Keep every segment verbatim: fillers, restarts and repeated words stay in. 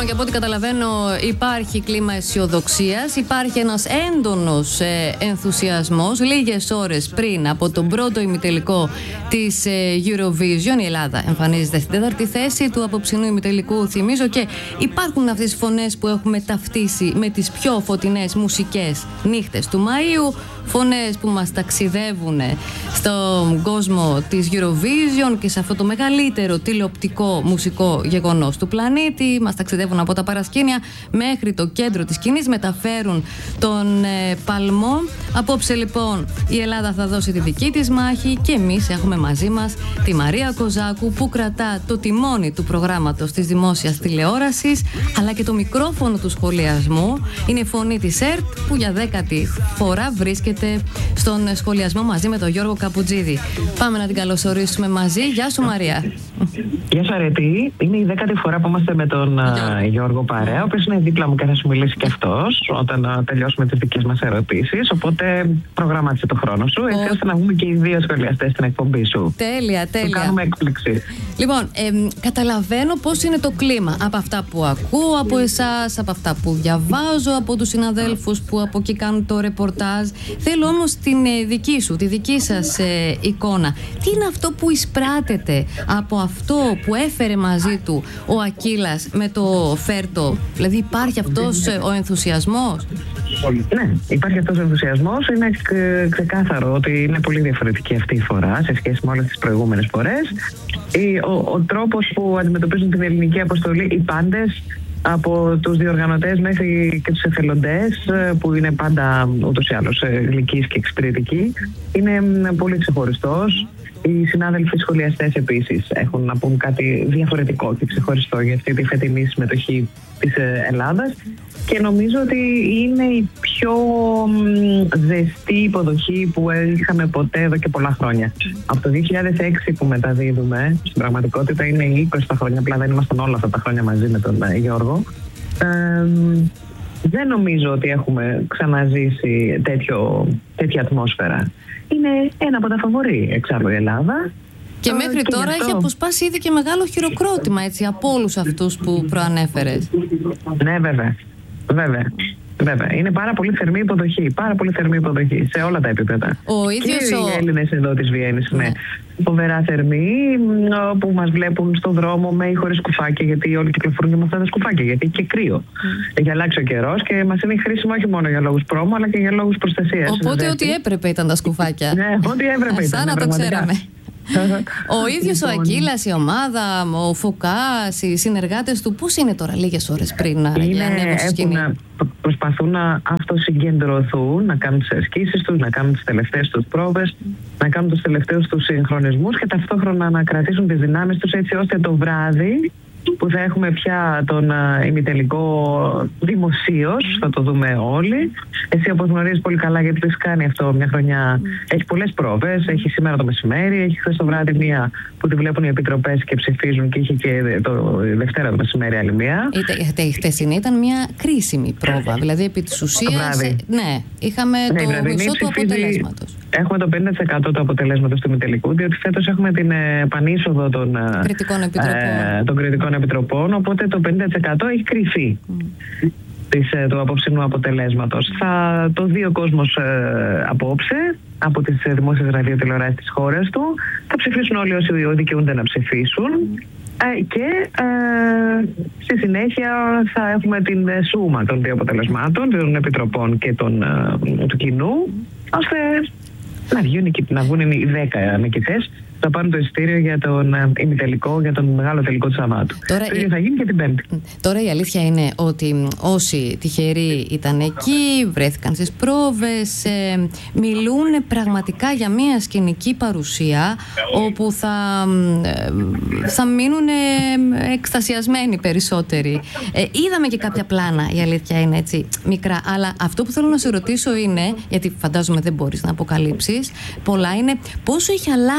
Λοιπόν, και από ό,τι καταλαβαίνω, υπάρχει κλίμα αισιοδοξίας, υπάρχει ένας έντονος ε, ενθουσιασμός. Λίγες ώρες πριν από τον πρώτο ημιτελικό της ε, Eurovision, η Ελλάδα εμφανίζεται στην τέταρτη θέση του απόψινού ημιτελικού, θυμίζω, και υπάρχουν αυτές οι φωνές που έχουμε ταυτίσει με τις πιο φωτεινές μουσικές νύχτες του Μαΐου. Φωνές που μας ταξιδεύουν στον κόσμο της Eurovision και σε αυτό το μεγαλύτερο τηλεοπτικό μουσικό γεγονός του πλανήτη. Μας ταξιδεύουν από τα παρασκήνια μέχρι το κέντρο της σκηνής, μεταφέρουν τον ε, παλμό. Απόψε λοιπόν η Ελλάδα θα δώσει τη δική της μάχη και εμείς έχουμε μαζί μας τη Μαρία Κοζάκου, που κρατά το τιμόνι του προγράμματος της δημόσιας τηλεόρασης, αλλά και το μικρόφωνο του σχολιασμού. Είναι η φωνή της ΕΡΤ που για δέκατη φορά βρίσκεται στον σχολιασμό μαζί με τον Γιώργο Καπουτζίδη. Πάμε να την καλωσορίσουμε μαζί. Γεια σου, Μαρία. Γεια σου, Αρετή. Είναι η δέκατη φορά που είμαστε με τον Γιώργο, Γιώργο Παρέα, ο οποίος είναι δίπλα μου και θα σου μιλήσει και αυτός όταν uh, τελειώσουμε τις δικές μας ερωτήσεις. Οπότε προγράμματισε το χρόνο σου, έτσι ώστε να βγούμε και οι δύο σχολιαστές στην εκπομπή σου. Τέλεια, τέλεια. Του κάνουμε έκπληξη. Λοιπόν, ε, καταλαβαίνω πώς είναι το κλίμα από αυτά που ακούω από εσάς, από αυτά που διαβάζω από τους συναδέλφους που από εκεί κάνουν το ρεπορτάζ. Θέλω όμως την ε, δική σου, τη δική σας ε, εικόνα. Τι είναι αυτό που εισπράτεται από αυτό που έφερε μαζί του ο Ακύλας με το Φέρτο? Δηλαδή υπάρχει αυτός ε, ο ενθουσιασμός? Ναι, υπάρχει αυτός ο ενθουσιασμός. Είναι ξεκάθαρο ότι είναι πολύ διαφορετική αυτή η φορά σε σχέση με όλες τις προηγούμενες φορές. Ο, ο τρόπος που αντιμετωπίζουν την ελληνική αποστολή οι πάντες, από τους διοργανωτές μέχρι και τους εθελοντές, που είναι πάντα ούτως ή άλλως γλυκείς και εξυπηρετικοί, είναι πολύ ξεχωριστός. Οι συνάδελφοι σχολιαστές επίσης έχουν να πούν κάτι διαφορετικό και ξεχωριστό για αυτή τη φετινή συμμετοχή της Ελλάδας, και νομίζω ότι είναι η πιο ζεστή υποδοχή που είχαμε ποτέ εδώ και πολλά χρόνια. Από το δύο χιλιάδες έξι που μεταδίδουμε, στην πραγματικότητα είναι είκοσι χρόνια, απλά δεν ήμασταν όλα αυτά τα χρόνια μαζί με τον Γιώργο. Ε, δεν νομίζω ότι έχουμε ξαναζήσει τέτοιο, τέτοια ατμόσφαιρα. Είναι ένα από τα φαβορί εξάλλου η Ελλάδα. Και μέχρι και τώρα αυτό έχει αποσπάσει ήδη και μεγάλο χειροκρότημα, έτσι, από όλους αυτούς που προανέφερες. Ναι, βέβαια. Βέβαια. Βέβαια. Είναι πάρα πολύ θερμή υποδοχή. Πάρα πολύ θερμή υποδοχή σε όλα τα επίπεδα. Ο ίδιος και ο... οι Έλληνες εδώ της Βιέννης, ναι. ναι. Φοβερά θερμοί, που μας βλέπουν στον δρόμο με ή χωρίς σκουφάκια, γιατί όλοι κυκλοφορούν με αυτά τα σκουφάκια, γιατί έχει και κρύο. Mm. Έχει αλλάξει ο καιρός και μας είναι χρήσιμο όχι μόνο για λόγους πρόμο, αλλά και για λόγους προστασίας. Οπότε ό,τι έπρεπε ήταν τα σκουφάκια. Ναι, ό,τι έπρεπε ήταν. Σαν να το ξέραμε. Ο ίδιος ο Ακύλας, η ομάδα, ο Φωκάς, οι συνεργάτες του, πώς είναι τώρα λίγες ώρες πριν να ανέβουν στη σκηνή? Προσπαθούν να αυτοσυγκεντρωθούν, να κάνουν τις ασκήσεις τους, να κάνουν τις τελευταίες τους πρόβες, να κάνουν τους τελευταίους τους συγχρονισμούς και ταυτόχρονα να κρατήσουν τις δυνάμεις τους, έτσι ώστε το βράδυ που θα έχουμε πια τον uh, ημιτελικό δημοσίως, θα το δούμε όλοι. Εσύ, όπως γνωρίζεις πολύ καλά, γιατί το έχει κάνει αυτό μια χρονιά, mm. έχει πολλές πρόβες. Έχει σήμερα το μεσημέρι, έχει χθες το βράδυ μία που τη βλέπουν οι επιτροπές και ψηφίζουν, και είχε και το Δευτέρα το μεσημέρι άλλη μία. Η χτεσινή ήταν μια κρίσιμη πρόβα, δηλαδή επί της ουσίας. Ναι, είχαμε ναι, το μισό του αποτελέσματος. Έχουμε το πενήντα τοις εκατό του αποτελέσματος του ημιτελικού, διότι φέτος έχουμε την επανείσοδο των κριτικών επιτροπών. Ε, των κριτικών επιτροπών, οπότε το πενήντα τοις εκατό έχει κρυφεί mm. της, του απόψινού αποτελέσματος. Θα το δει ο κόσμος ε, απόψε από τις δημόσιες ραδιοτηλεοράσεις της χώρας του. Θα ψηφίσουν όλοι όσοι δικαιούνται να ψηφίσουν. Ε, και ε, στη συνέχεια θα έχουμε την σούμα των δύο αποτελεσμάτων, των επιτροπών και των, ε, του κοινού, ώστε να βγουν, να βγουν οι δέκα νικητές, θα πάρουν το εισιτήριο για τον ημιτελικό, για τον μεγάλο τελικό του Σαββάτου. Τώρα, το ίδιο θα γίνει και την Πέμπτη. Τώρα η αλήθεια είναι ότι όσοι τυχεροί ήταν εκεί, βρέθηκαν στις πρόβες, ε, μιλούν πραγματικά για μια σκηνική παρουσία όπου θα, ε, θα μείνουν ε, εκστασιασμένοι περισσότεροι. Ε, είδαμε και κάποια πλάνα, η αλήθεια είναι, έτσι, μικρά, αλλά αυτό που θέλω να σε ρωτήσω είναι, γιατί φαντάζομαι δεν μπορείς να αποκαλύψεις πολλά, είναι πόσο έχει αλλάξει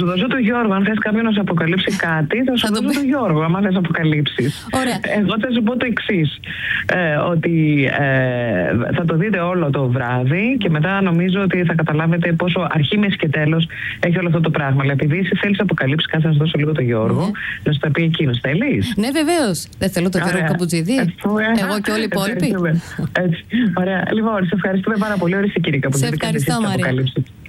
σου δώσω τον Γιώργο. Αν θες κάποιον να σου αποκαλύψει κάτι, θα σου θα δώσω τον το Γιώργο. Αν θες αποκαλύψεις. Ωραία. Εγώ θα σου πω το εξής. Ε, ότι ε, θα το δείτε όλο το βράδυ και μετά νομίζω ότι θα καταλάβετε πόσο αρχή, μέση και τέλος έχει όλο αυτό το πράγμα. Αλλά επειδή εσύ θέλεις αποκαλύψεις, κάτσε να σου δώσω λίγο τον Γιώργο, ναι. να σου τα πει εκείνος. Θέλεις? Ναι, βεβαίως. Δεν θέλω τον Γιώργο Καμπουτζίδη. Εγώ και όλοι οι υπόλοιποι. Έτσι. Ωραία. Λοιπόν, σε ευχαριστούμε πάρα πολύ. Ορίστε, κύριε Καμπουτζίδη. Σε ευχαριστώ, Μαρία.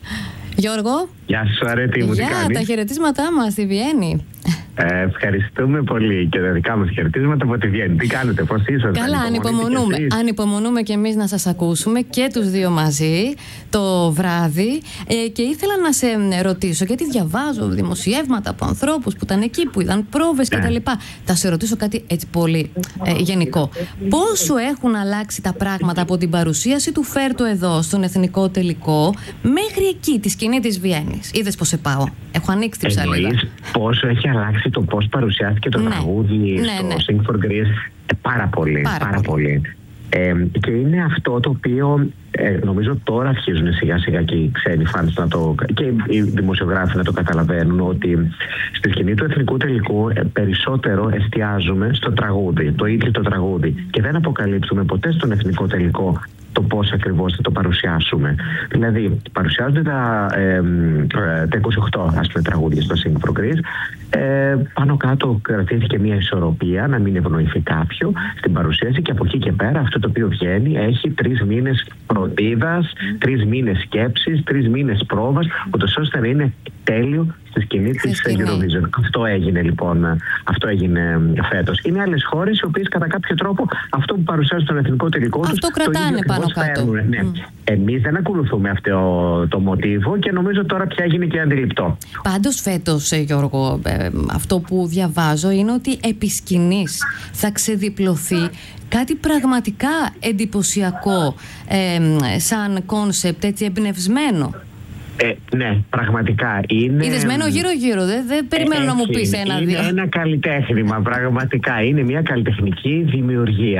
Γιώργο. Γεια σου, αρέτη μου. Γεια, τα χαιρετίσματά μας στη Βιέννη. Ε, ευχαριστούμε πολύ και τα δικά μας χαιρετίσματα από τη Βιέννη. Τι κάνετε, πώς είσαστε? Καλά, ανυπομονούμε. Ανυπομονούμε και εμείς να σας ακούσουμε και τους δύο μαζί το βράδυ. Ε, και ήθελα να σε ρωτήσω, γιατί διαβάζω δημοσιεύματα από ανθρώπους που ήταν εκεί, που είδαν πρόβες κτλ. Ναι. Θα σε ρωτήσω κάτι έτσι πολύ ε, γενικό. Πόσο έχουν αλλάξει τα πράγματα από την παρουσίαση του Φέρτο εδώ στον εθνικό τελικό μέχρι εκεί, τη σκηνή της Βιέννης? Είδες πώς σε πάω? Έχω ανοίξει την ψαλίδα. Πόσο έχει αλλάξει το πώς παρουσιάστηκε το ναι. τραγούδι ναι, στο ναι. Sing for Greece? Ε, πάρα πολύ, πάρα, πάρα πολύ. πολύ. Ε, και είναι αυτό το οποίο ε, νομίζω τώρα αρχίζουν σιγά σιγά και οι ξένοι φάνες να το, και οι δημοσιογράφοι να το καταλαβαίνουν, ότι στη σκηνή του εθνικού τελικού ε, περισσότερο εστιάζουμε στο τραγούδι, το ίδιο το τραγούδι, και δεν αποκαλύπτουμε ποτέ στον εθνικό τελικό το πώς ακριβώς θα το παρουσιάσουμε. Δηλαδή, παρουσιάζονται τα, ε, τα είκοσι οκτώ ας πούμε, τραγούδια στο Sing for Greece. Ε, πάνω κάτω κρατήθηκε μια ισορροπία, να μην ευνοηθεί κάποιο στην παρουσίαση, και από εκεί και πέρα αυτό το οποίο βγαίνει έχει τρεις μήνες φροντίδας, τρεις μήνες σκέψης, τρεις μήνες πρόβας, ούτως ώστε να είναι τέλειο στη σκηνή της Eurovision. Αυτό έγινε λοιπόν, αυτό έγινε φέτος. Είναι άλλες χώρες οι οποίες κατά κάποιο τρόπο αυτό που παρουσιάζουν στον εθνικό τελικό τους, αυτό κρατάνε πάνω κάτω. Ναι. Mm. Εμείς δεν ακολουθούμε αυτό το μοτίβο και νομίζω τώρα πια έγινε και αντιληπτό. Πάντως φέτος, Γιώργο, ε, αυτό που διαβάζω είναι ότι επί σκηνής θα ξεδιπλωθεί κάτι πραγματικά εντυπωσιακό, ε, σαν κόνσεπτ, έτσι εμπνευσμένο. Ε, ναι, πραγματικά είναι. Είδες μένο γύρω-γύρω, δεν δε περιμένω να μου πεις ένα-δύο. Είναι ένα καλλιτέχνημα, πραγματικά. Είναι μια καλλιτεχνική δημιουργία.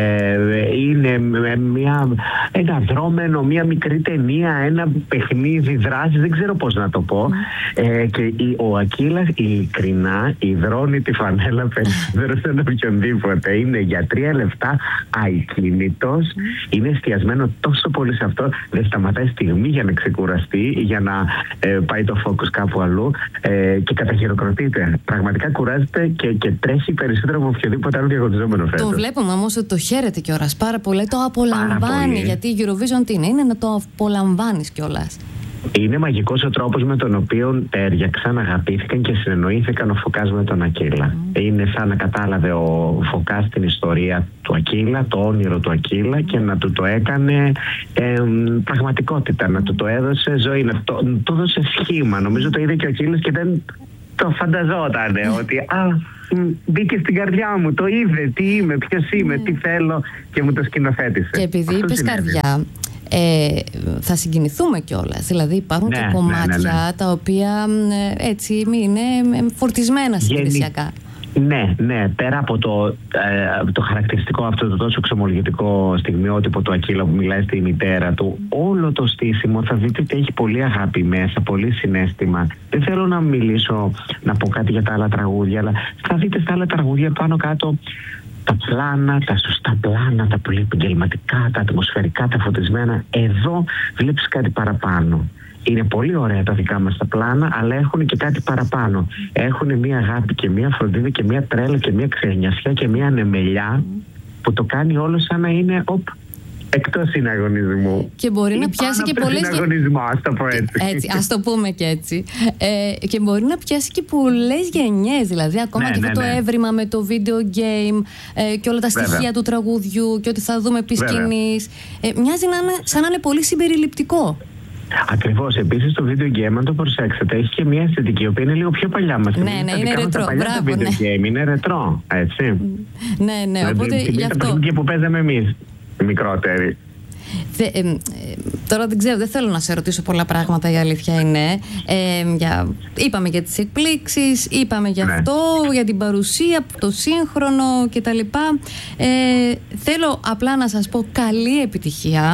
Ε, είναι μια, ένα δρόμενο, μια μικρή ταινία, ένα παιχνίδι δράση, δεν ξέρω πώς να το πω. Mm. Ε, και η, ο Ακύλας ειλικρινά υδρώνει τη φανέλα περισσότερο σε οποιονδήποτε. Είναι για τρία λεπτά ακίνητος, mm. είναι εστιασμένο τόσο πολύ σε αυτό, δεν σταματάει στιγμή για να ξεκουραστεί, για να ε, πάει το focus κάπου αλλού, ε, και καταχειροκροτείται. Πραγματικά κουράζεται και, και τρέχει περισσότερο από οποιοδήποτε άλλο διαγωνιζόμενο φέτος. Το βλέπουμε όμως ότι το χαίρεται κιόλας πάρα πολύ, το απολαμβάνει, γιατί η Eurovision τι είναι, είναι να το απολαμβάνεις κιόλας. Είναι μαγικός ο τρόπος με τον οποίο έριαξαν, αγαπήθηκαν και συνεννοήθηκαν ο Φωκάς με τον Ακύλα. Mm. Είναι σαν να κατάλαβε ο Φωκάς την ιστορία του Ακύλα, το όνειρο του Ακύλα, και να του το έκανε ε, πραγματικότητα, να του το έδωσε ζωή, να το, το έδωσε σχήμα. Νομίζω το είδε και ο Ακύλας και δεν το φανταζόταν ότι α, μπήκε στην καρδιά μου, το είδε, τι είμαι, ποιος είμαι, mm. τι θέλω, και μου το σκηνοθέτησε. Και επειδή αυτό είπες καρδιά, Ε, θα συγκινηθούμε κιόλας. Δηλαδή υπάρχουν ναι, και κομμάτια ναι, ναι, ναι. τα οποία έτσι είναι φορτισμένα συγκινησιακά. Ναι, ναι. Πέρα από το, ε, το χαρακτηριστικό αυτό, το τόσο εξομολογητικό στιγμιότυπο του Ακύλα που μιλάει στη μητέρα του, όλο το στήσιμο θα δείτε ότι έχει πολύ αγάπη μέσα, πολύ συναίσθημα. Δεν θέλω να μιλήσω, να πω κάτι για τα άλλα τραγούδια, αλλά θα δείτε στα άλλα τραγούδια πάνω κάτω τα πλάνα, τα σωστά πλάνα, τα πολύ επαγγελματικά, τα ατμοσφαιρικά, τα φωτισμένα. Εδώ βλέπεις κάτι παραπάνω. Είναι πολύ ωραία τα δικά μας τα πλάνα, αλλά έχουν και κάτι παραπάνω. Έχουν μια αγάπη και μια φροντίδα και μια τρέλα και μια ξενιασιά και μια ανεμελιά που το κάνει όλο σαν να είναι οπ, εκτός συναγωνισμού. Και μπορεί να πιάσει και πολλές. Συναγωνισμό, ας το πω έτσι. Έτσι, ας το πούμε και έτσι. Ε, και μπορεί να πιάσει και πολλές γενιές. Δηλαδή, ακόμα ναι, και ναι, αυτό ναι. το έβριμα με το video game ε, και όλα τα στοιχεία Βέβαια. του τραγουδιού και ότι θα δούμε επί σκηνής. Ε, μοιάζει να είναι, σαν να είναι πολύ συμπεριληπτικό. Ακριβώς. Επίσης το video game, αν το προσέξετε, έχει και μια αισθητική, η οποία είναι λίγο πιο παλιά μας. Ναι, ναι, είναι ρετρό. Μπράβο, το video ναι. game είναι ρετρό, έτσι. Ναι, ναι, δηλαδή, οπότε γι' αυτό. Τα παιχνίδια που παίζαμε εμείς, μικρότεροι. Δε, ε, ε, τώρα δεν ξέρω, δεν θέλω να σε ρωτήσω πολλά πράγματα, η αλήθεια είναι. Ε, για, είπαμε για τις εκπλήξεις, είπαμε για ναι. αυτό, για την παρουσία, το σύγχρονο κτλ. Ε, θέλω απλά να σας πω καλή επιτυχία.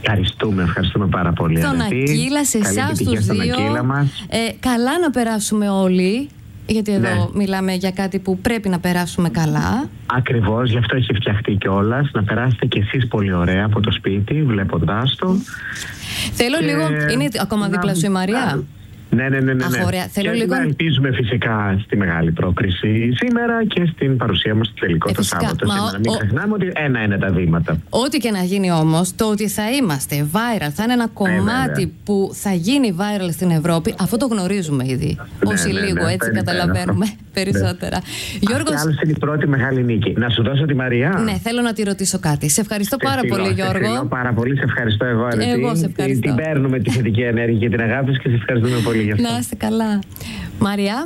Ευχαριστούμε, ευχαριστούμε πάρα πολύ. Τον Ακύλα, σε εσάς τους δύο. Ε, καλά να περάσουμε όλοι. Γιατί εδώ ναι. μιλάμε για κάτι που πρέπει να περάσουμε καλά. Ακριβώς, γι' αυτό έχει φτιαχτεί κιόλας. Να περάσετε κι εσείς πολύ ωραία από το σπίτι, βλέποντάς το. Θέλω και... λίγο. Είναι ακόμα να... δίπλα σου η Μαρία. Ναι, ναι, ναι. ναι. Αχ, ωραία. Θέλω και λίγο... να ελπίζουμε φυσικά στη μεγάλη πρόκριση σήμερα και στην παρουσία μας στο τελικό ε, το Σάββατο. Μα, σήμερα. Μην ο... ξεχνάμε ότι ένα είναι τα βήματα. Ό,τι και να γίνει όμως, το ότι θα είμαστε viral, θα είναι ένα κομμάτι ε, που θα γίνει viral στην Ευρώπη, αυτό το γνωρίζουμε ήδη. Ναι, όσοι ναι, ναι, λίγο ναι, έτσι ναι, καταλαβαίνουμε ναι. περισσότερα. Ναι. Γιώργος... Αυτή είναι η πρώτη μεγάλη νίκη. Να σου δώσω τη Μαρία. Ναι, θέλω να τη ρωτήσω κάτι. Σε ευχαριστώ σε πάρα φιλώ, πολύ, Γιώργο. Σε πάρα πολύ, σε ευχαριστώ εγώ. Εγώ σε ευχαριστώ. Την παίρνουμε τη θετική ενέργεια και την αγάπη και σε ευχαριστούμε πολύ. Να είστε καλά. Μαρία.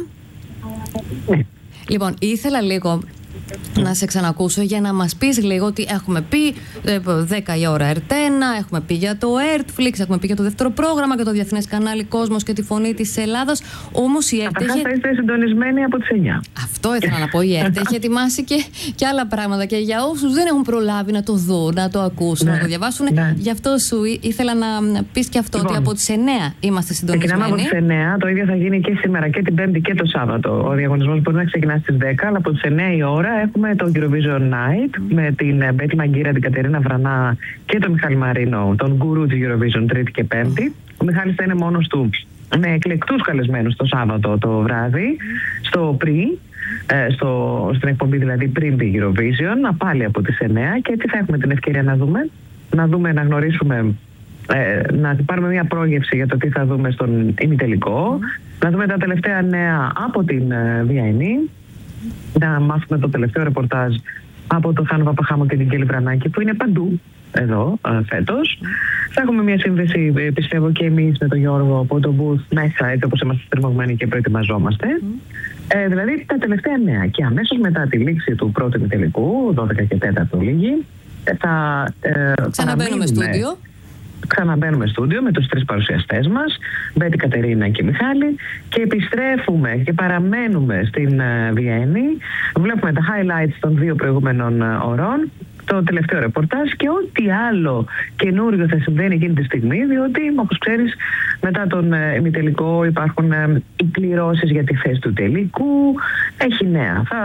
Ναι. Λοιπόν, ήθελα λίγο να σε ξανακούσω για να μας πεις λίγο ότι έχουμε πει δέκα η ώρα Ερτένα, έχουμε πει για το Ertflix, έχουμε πει για το δεύτερο πρόγραμμα και το Διεθνές Κανάλι Κόσμος και τη Φωνή της Ελλάδας. Όμως η ΕΡΤ είχε... θα είστε συντονισμένοι από τις εννιά. Αυτό ήθελα να πω. Η ΕΡΤ έχει ετοιμάσει και, και άλλα πράγματα. Και για όσους δεν έχουν προλάβει να το δουν, να το ακούσουν, ναι, να το διαβάσουν, ναι. Γι' αυτό σου ήθελα να πεις και αυτό, λοιπόν, ότι από τις εννιά είμαστε συντονισμένοι. Ξεκινάμε από τις εννιά. Το ίδιο θα γίνει και σήμερα και την Πέμπτη και το Σάββατο. Ο διαγωνισμός μπορεί να ξεκινά στις δέκα, αλλά από τις εννιά η ώρα έχουμε το Eurovision Night με την Μπέτη Μαγκύρα, την Κατερίνα Βρανά και τον Μιχάλη Μαρίνο, τον γκουρού του Eurovision Τρίτη και Πέμπτη. Ο Μιχάλης θα είναι μόνος του με εκλεκτούς καλεσμένους το Σάββατο το βράδυ, στο Πρι, στο, στην εκπομπή δηλαδή πριν την Eurovision, πάλι από τις εννιά, και έτσι θα έχουμε την ευκαιρία να δούμε, να δούμε, να γνωρίσουμε, ε, να πάρουμε μια πρόγευση για το τι θα δούμε στον ημιτελικό, mm. να δούμε τα τελευταία νέα από την Βιέννη, να μάθουμε το τελευταίο ρεπορτάζ από τον Θάνο Παπαχάμο και την Κέλλη Βρανάκη που είναι παντού εδώ φέτος. Θα έχουμε μια σύνδεση, πιστεύω, και εμείς με τον Γιώργο από το booth μέσα, έτσι όπως είμαστε στριμωγμένοι και προετοιμαζόμαστε. Mm. Ε, δηλαδή τα τελευταία νέα. Και αμέσως μετά τη λήξη του πρώτου ημιτελικού, δώδεκα και τέταρτο λίγη, θα ε, ξαναμπαίνουμε στούντιο. Ξαναμπαίνουμε στούντιο με τους τρεις παρουσιαστές μας, Μπέτη, Κατερίνα και Μιχάλη, και επιστρέφουμε και παραμένουμε στην uh, Βιέννη. Βλέπουμε τα highlights των δύο προηγούμενων uh, ωρών, το τελευταίο ρεπορτάζ και ό,τι άλλο καινούριο θα συμβαίνει εκείνη τη στιγμή, διότι, όπως ξέρεις, μετά τον uh, ημιτελικό υπάρχουν uh, οι πληρώσεις για τη θέση του τελικού. Έχει νέα. Θα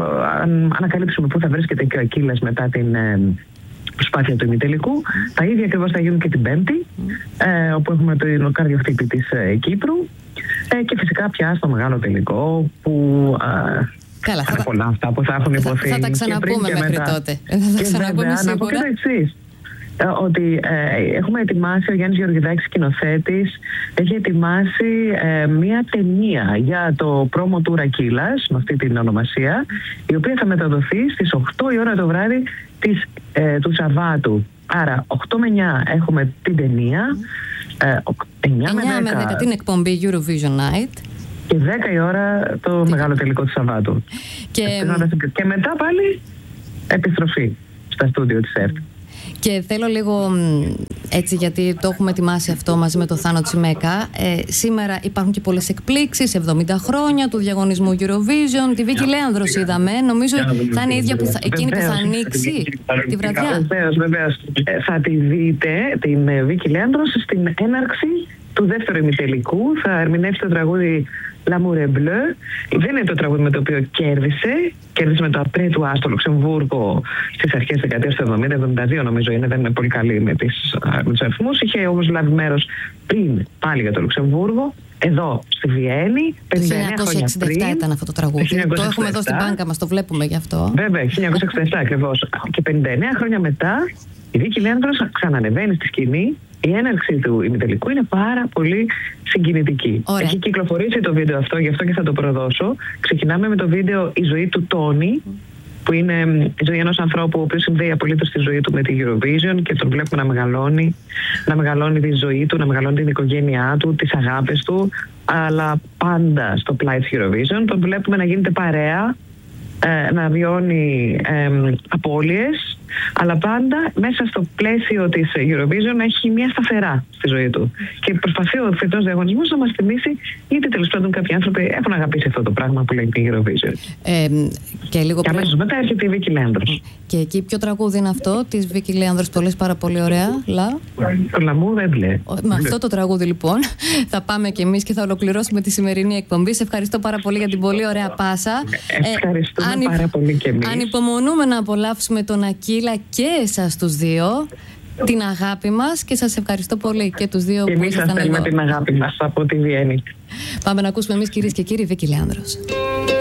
uh, ανακαλύψουμε πού θα βρίσκεται και ο Ακύλας μετά την... Uh, προσπάθεια του ημιτελικού. Mm. Τα ίδια ακριβώς θα γίνουν και την Πέμπτη, mm. ε, όπου έχουμε το καρδιοχτύπη της ε, Κύπρου, ε, και φυσικά πια στο μεγάλο τελικό που ε, καλά, θα είναι πολλά αυτά που θα έχουν υποθεί. Θα, θα τα ξαναπούμε μέχρι μετά. τότε. Θα τα ξαναπούμε σίγουρα. Να πω και το εξής, ε, ότι ε, έχουμε ετοιμάσει, ο Γιάννης Γεωργιδάκης, σκηνοθέτης, έχει ετοιμάσει ε, μία ταινία για το promo του Ακύλας, με αυτή την ονομασία, η οποία θα μεταδοθεί στις οκτώ η ώρα το βράδυ της, ε, του Σαββάτου. Άρα οκτώ με εννιά έχουμε την ταινία, ε, εννιά με δέκα την εκπομπή Eurovision Night και δέκα η ώρα το τι... μεγάλο τελικό του Σαββάτου. Και... και μετά πάλι επιστροφή στα στούντιο της ΕΡΤ. Και θέλω λίγο έτσι, γιατί το έχουμε ετοιμάσει αυτό μαζί με τον Θάνο Τσιμέκα. Ε, σήμερα υπάρχουν και πολλές εκπλήξεις, εβδομήντα χρόνια του διαγωνισμού Eurovision. Τη Βίκη Λέανδρος είδαμε. Νομίζω θα είναι η ίδια που θα, εκείνη που θα ανοίξει τη βραδιά. Βεβαίως, βεβαίως. Θα τη δείτε την Βίκη Λέανδρος στην έναρξη του δεύτερου ημιτελικού. Θα ερμηνεύσει το τραγούδι L'amour est bleu. Δεν είναι το τραγούδι με το οποίο κέρδισε. Κέρδισε με το Après toi στο Λουξεμβούργο στις αρχές της δεκαετίας του εβδομήντα, εβδομήντα δύο νομίζω είναι, δεν είναι πολύ καλή με, τις, με τους αριθμούς. Είχε όμως λάβει μέρος πριν πάλι για το Λουξεμβούργο, εδώ στη Βιέννη, πενήντα εννιά χρόνια πριν. χίλια εννιακόσια εξήντα επτά ήταν αυτό το τραγούδι. χίλια εννιακόσια εξήντα επτά. Το έχουμε εδώ στην μπάνκα μας, το βλέπουμε γι' αυτό. Βέβαια, χίλια εννιακόσια εξήντα επτά ακριβώς. Και πενήντα εννιά χρόνια μετά, η Βίκη Λέανδρος ξανανεβαίνει στη σκηνή. Η έναρξη του ημιτελικού είναι πάρα πολύ συγκινητική. Ωραία. Έχει κυκλοφορήσει το βίντεο αυτό, γι' αυτό και θα το προδώσω. Ξεκινάμε με το βίντεο «Η ζωή του Τόνι», που είναι η ζωή ενός ανθρώπου ο οποίος συνδέει απολύτως τη ζωή του με τη Eurovision και τον βλέπουμε να μεγαλώνει, να μεγαλώνει τη ζωή του, να μεγαλώνει την οικογένειά του, τις αγάπες του, αλλά πάντα στο πλάι της Eurovision. Τον βλέπουμε να γίνεται παρέα, να βιώνει ε, απώλειες, αλλά πάντα μέσα στο πλαίσιο της Eurovision έχει μια σταθερά στη ζωή του. Και προσπαθεί ο φετινός διαγωνισμός να μας θυμίσει, γιατί τέλος πάντων κάποιοι άνθρωποι έχουν αγαπήσει αυτό το πράγμα που λέγεται Eurovision. Ε, Και, λίγο και αμέσως μετά έρχεται η Βίκη Λέανδρος. Και εκεί ποιο τραγούδι είναι αυτό της Βίκη Λέανδρος? Το λες πάρα πολύ ωραία, Λα. Το Λαμού δεν βλέπει. Με αυτό το τραγούδι λοιπόν θα πάμε κι εμείς και θα ολοκληρώσουμε τη σημερινή εκπομπή. Σε ευχαριστώ πάρα πολύ για την πολύ ωραία πάσα. Ευχαριστούμε ε, πάρα πολύ και εμείς. Ανυπομονούμε να απολαύσουμε τον Ακύλα και εσάς τους δύο, την αγάπη μας, και σας ευχαριστώ πολύ και τους δύο και που ήσασταν εδώ. Και εμείς σας θέλουμε την αγάπη μας από τη Βιέννη. Πάμε να ακούσουμε εμείς, κυρίες και κύριοι, Βίκη Λέανδρος.